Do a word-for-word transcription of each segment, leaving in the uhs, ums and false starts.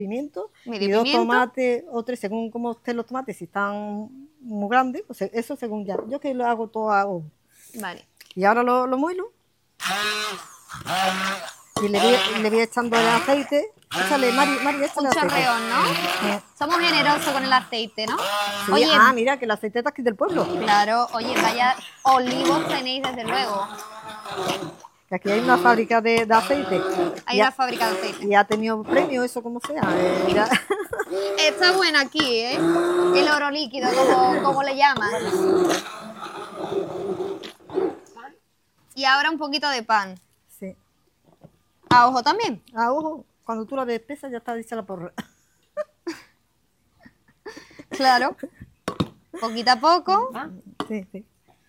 pimientos Medio y dos pimiento. tomates o tres, según cómo estén los tomates, si están muy grandes, pues eso según ya. Yo que lo hago todo a ojo. Vale. Y ahora lo, lo muelo y le voy, le voy echando el aceite. Échale, Mari, Mari, échale Un aceite. chorreón, ¿no? Sí. Somos generosos con el aceite, ¿no? Sí, Oye, ah, mira, que el aceite está aquí del pueblo. claro, oye, vaya olivos tenéis desde luego. Que aquí hay una fábrica de, de aceite. Hay y una ha, fábrica de aceite. y ha tenido premio, eso como sea. Eh, ya. Está buena aquí, ¿eh? El oro líquido, como, como le llaman. Y ahora un poquito de pan. Sí. ¿A ojo también? A ojo, cuando tú la ves espesa ya está dicha la porra. Claro. Poquito a poco. Sí, sí.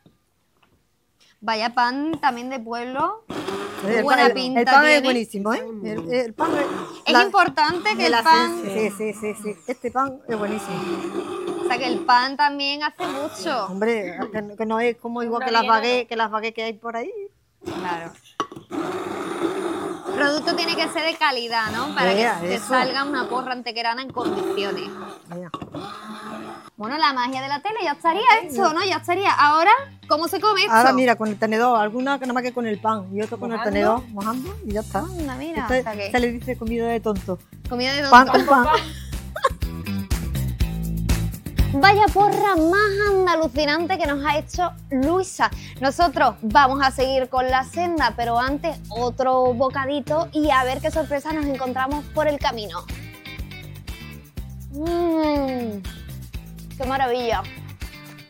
Vaya pan también de pueblo. Qué El, buena pan, pinta el pan tiene. es buenísimo, ¿eh? El, el pan Es la, importante que el la, pan... Sí, sí, sí, sí. Este pan es buenísimo. O sea, que el pan también hace mucho. Hombre, que, que no es como igual que las baguettes que las baguettes que hay por ahí. Claro. El producto tiene que ser de calidad, ¿no? Para Vea, que te eso. salga una porra antequerana en condiciones. Mira. Bueno, la magia de la tele ya estaría hecho, ¿no? Ya estaría. Ahora, ¿cómo se come esto? Ahora mira, con el tenedor, alguna que nada más que con el pan y otro con ¿Mojando? el tenedor, mojando y ya está. Anda, mira. Esto O sea que- se le dice comida de tonto. Comida de Pan tonto. con pan. Vaya porra más alucinante que nos ha hecho Luisa. Nosotros vamos a seguir con la senda, pero antes otro bocadito y a ver qué sorpresas nos encontramos por el camino. ¡Mmm! ¡Qué maravilla!